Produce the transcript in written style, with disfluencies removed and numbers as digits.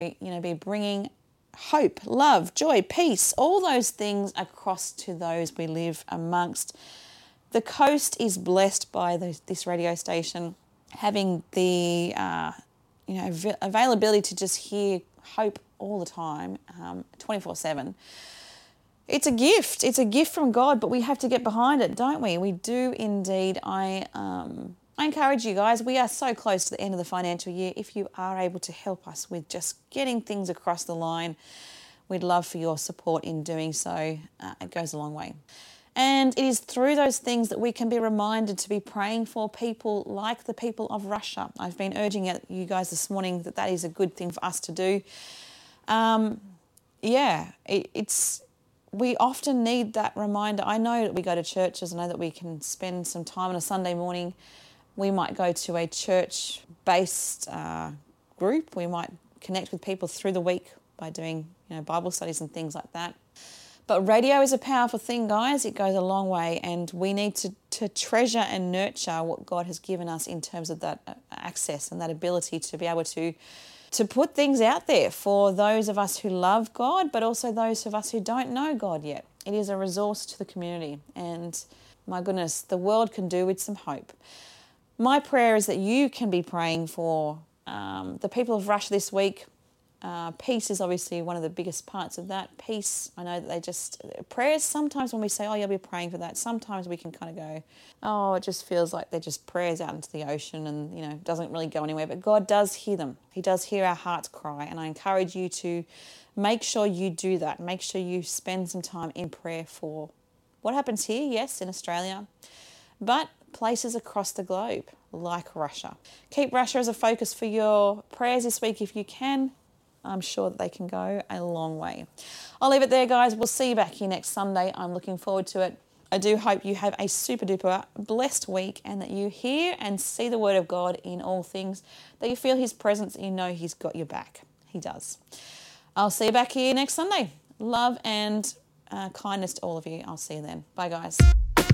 be bringing hope, love, joy, peace, all those things across to those we live amongst. The coast is blessed by this radio station having the availability to just hear hope all the time, 24/7. It's a gift. It's a gift from God, but we have to get behind it, don't we? We do indeed. I encourage you guys. We are so close to the end of the financial year. If you are able to help us with just getting things across the line, we'd love for your support in doing so. It goes a long way. And it is through those things that we can be reminded to be praying for people like the people of Russia. I've been urging you guys this morning that is a good thing for us to do. We often need that reminder. I know that we go to churches. I know that we can spend some time on a Sunday morning. We might go to a church-based group. We might connect with people through the week by doing Bible studies and things like that. But radio is a powerful thing, guys. It goes a long way, and we need to treasure and nurture what God has given us in terms of that access and that ability to be able to put things out there for those of us who love God, but also those of us who don't know God yet. It is a resource to the community, and my goodness, the world can do with some hope. My prayer is that you can be praying for the people of Russia this week. Peace is obviously one of the biggest parts of that. Peace, I know that prayers, sometimes when we say, you'll be praying for that, sometimes we can kind of go, it just feels like they're just prayers out into the ocean and, it doesn't really go anywhere. But God does hear them. He does hear our hearts cry. And I encourage you to make sure you do that. Make sure you spend some time in prayer for what happens here, yes, in Australia, but places across the globe like Russia. Keep Russia as a focus for your prayers this week if you can. I'm sure that they can go a long way. I'll leave it there, guys. We'll see you back here next Sunday. I'm looking forward to it. I do hope you have a super duper blessed week and that you hear and see the word of God in all things, that you feel his presence and you know he's got your back. He does. I'll see you back here next Sunday. Love and kindness to all of you. I'll see you then. Bye, guys.